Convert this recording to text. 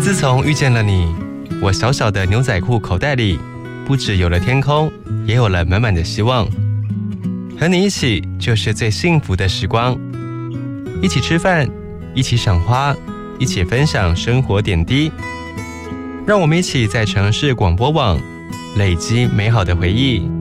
自从遇见了你，我小小的牛仔裤口袋里不只有了天空，也有了满满的希望。和你一起就是最幸福的时光，一起吃饭，一起赏花，一起分享生活点滴。让我们一起在城市广播网累积美好的回忆。